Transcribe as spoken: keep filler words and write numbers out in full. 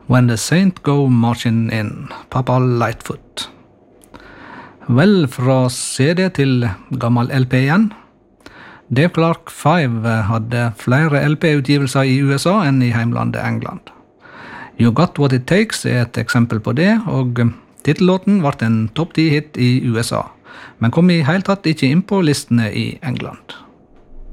When the Saint Go Marching In, Papa Lightfoot. Vel, fra C D til gammel L P igjen. Dave Clark fem hadde flere L P-utgivelser i U S A enn i heimlandet England. You Got What It Takes er et eksempel på det, og titellåten ble en topp ti hit i U S A, men kom i hele tatt ikke inn på listene i England.